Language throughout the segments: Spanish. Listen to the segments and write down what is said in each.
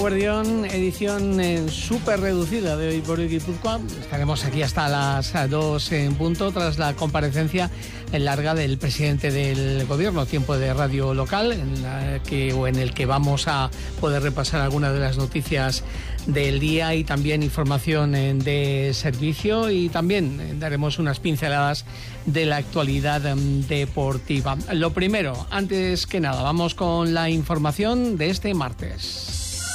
Eguerdión, edición súper reducida de Hoy por Hoy Guipúzcoa. Estaremos aquí hasta las 2 en punto tras la comparecencia larga del presidente del gobierno, tiempo de radio local, en el que vamos a poder repasar algunas de las noticias del día y también información de servicio, y también daremos unas pinceladas de la actualidad deportiva. Lo primero, antes que nada, vamos con la información de este martes.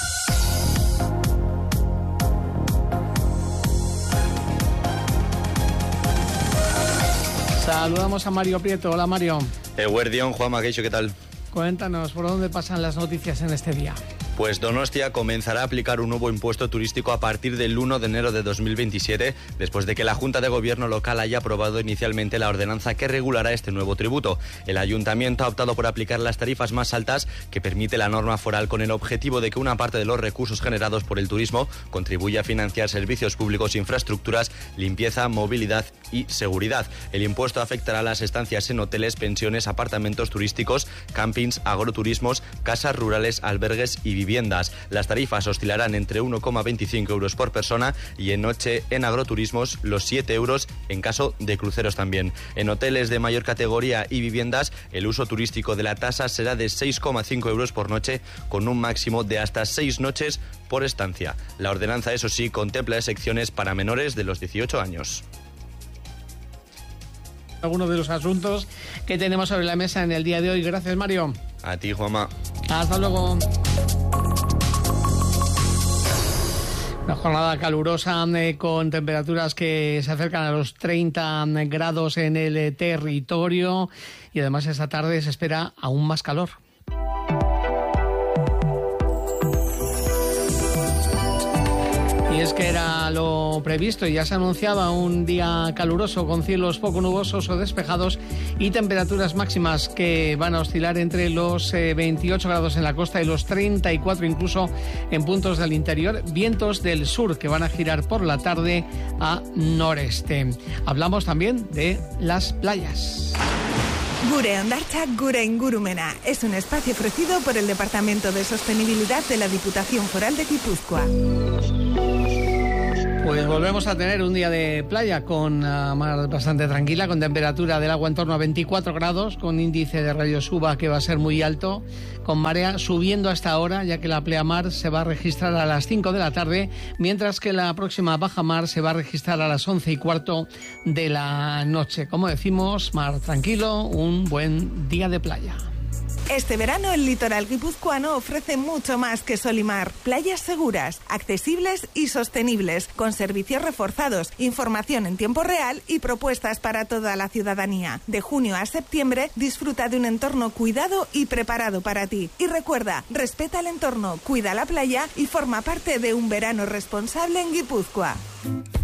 Saludamos a Mario Prieto. Hola, Mario. Eguerdión, Juanma, ¿qué tal? Cuéntanos, ¿por dónde pasan las noticias en este día? Pues Donostia comenzará a aplicar un nuevo impuesto turístico a partir del 1 de enero de 2027, después de que la Junta de Gobierno local haya aprobado inicialmente la ordenanza que regulará este nuevo tributo. El Ayuntamiento ha optado por aplicar las tarifas más altas que permite la norma foral, con el objetivo de que una parte de los recursos generados por el turismo contribuya a financiar servicios públicos, infraestructuras, limpieza, movilidad y seguridad. El impuesto afectará a las estancias en hoteles, pensiones, apartamentos turísticos, campings, agroturismos, casas rurales, albergues y viviendas. Las tarifas oscilarán entre 1,25 euros por persona y en noche en agroturismos los 7 euros en caso de cruceros también. En hoteles de mayor categoría y viviendas, el uso turístico de la tasa será de 6,5 euros por noche, con un máximo de hasta 6 noches por estancia. La ordenanza, eso sí, contempla excepciones para menores de los 18 años. Algunos de los asuntos que tenemos sobre la mesa en el día de hoy. Gracias, Mario. A ti, Juanma. Hasta luego. Una jornada calurosa con temperaturas que se acercan a los 30 grados en el territorio, y además esta tarde se espera aún más calor. Y es que era lo previsto y ya se anunciaba un día caluroso con cielos poco nubosos o despejados y temperaturas máximas que van a oscilar entre los 28 grados en la costa y los 34 incluso en puntos del interior. Vientos del sur que van a girar por la tarde a noreste. Hablamos también de las playas. Gure Hondartza, Gure Ingurumena. Es un espacio ofrecido por el Departamento de Sostenibilidad de la Diputación Foral de Guipúzcoa. Pues volvemos a tener un día de playa con mar bastante tranquila, con temperatura del agua en torno a 24 grados, con índice de radiosuba que va a ser muy alto, con marea subiendo hasta ahora, ya que la pleamar se va a registrar a las 5 de la tarde, mientras que la próxima bajamar se va a registrar a las 11:15 de la noche. Como decimos, mar tranquilo, un buen día de playa. Este verano el litoral guipuzcoano ofrece mucho más que sol y mar. Playas seguras, accesibles y sostenibles, con servicios reforzados, información en tiempo real y propuestas para toda la ciudadanía. De junio a septiembre disfruta de un entorno cuidado y preparado para ti. Y recuerda, respeta el entorno, cuida la playa y forma parte de un verano responsable en Guipúzcoa.